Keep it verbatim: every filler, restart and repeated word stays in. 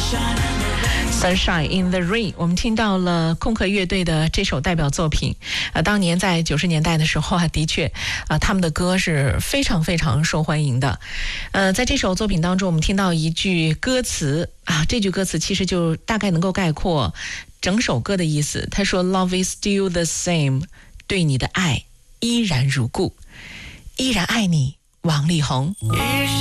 Sunshine in the Rain， 我们听到了空壳乐队的这首代表作品。呃，当年在九十年代的时候啊，的确，呃，他们的歌是非常非常受欢迎的。呃，在这首作品当中，我们听到一句歌词啊，这句歌词其实就大概能够概括整首歌的意思。他说 ：“Love is still the same， 对你的爱依然如故，依然爱你。”王力宏。